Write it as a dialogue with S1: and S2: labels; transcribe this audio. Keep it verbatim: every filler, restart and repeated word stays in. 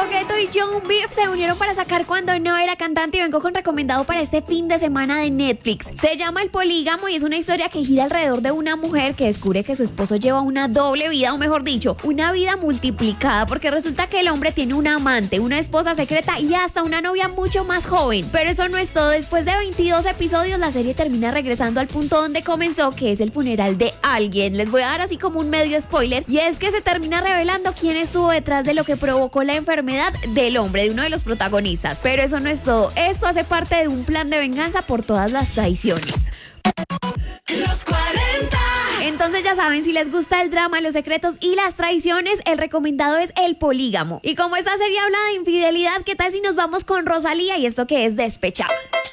S1: Gueto y John Beef se unieron para sacar Cuando no era cantante y vengo con recomendado para este fin de semana de Netflix. Se llama El Polígamo y es una historia que gira alrededor de una mujer que descubre que su esposo lleva una doble vida, o mejor dicho, una vida multiplicada, porque resulta que el hombre tiene una amante, una esposa secreta y hasta una novia mucho más joven. Pero eso no es todo. Después de veintidós episodios, la serie termina regresando al punto donde comenzó, que es el funeral de alguien. Les voy a dar así como un medio spoiler, y es que se termina revelando quién estuvo detrás de lo que provocó la enfermedad del hombre, de uno de los protagonistas. Pero eso no es todo. Esto hace parte de un plan de venganza por todas las traiciones.
S2: Los cuarenta.
S1: Entonces ya saben, si les gusta el drama, los secretos y las traiciones, el recomendado es El Polígamo. Y como esta serie habla de infidelidad, ¿qué tal si nos vamos con Rosalía y esto que es Despechada?